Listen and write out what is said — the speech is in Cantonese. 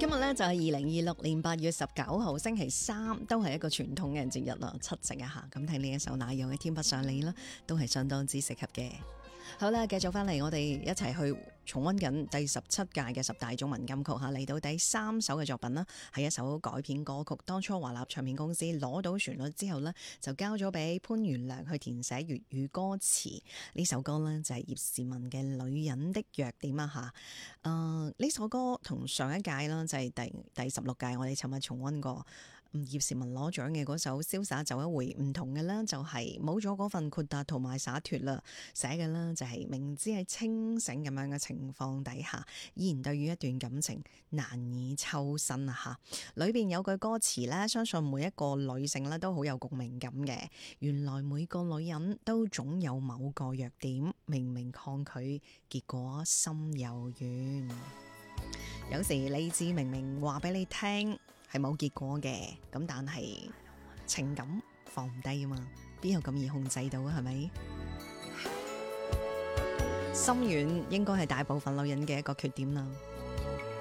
今日咧就係2026年8月19號星期三，都係一個傳統嘅節日啦，七夕啊吓，咁聽呢一首奶油嘅天不上你啦，都係相當之適合嘅。好啦，繼續翻嚟，我哋一齊去重溫緊第17屆嘅10大中文金曲吓，嚟到第3首嘅作品啦，係一首改編歌曲。當初華納唱片公司攞到旋律之後呢，就交咗俾潘元良去填寫粵語歌詞。呢首歌呢，就係葉倩文嘅《女人的弱點》啊吓。呢首歌同上一屆啦，就係第16屆，我哋尋日重溫過。葉倩文攞獎嘅嗰首《瀟灑走一回》唔同嘅啦，就係冇咗嗰份豁達同埋灑脫啦，寫嘅啦就係明知係清醒咁樣嘅情況底下，依然對於一段感情難以抽身啊吓。裏邊有句歌詞咧，相信每一個女性咧都好有共鳴感嘅。原來每個女人都總有某個弱點，明明抗拒，結果心有怨。有時理智明明話俾你聽係冇結果嘅，咁但係情感放唔低啊嘛，邊有咁易控制到啊？係咪？心軟應該係大部分女人嘅一個缺點啦。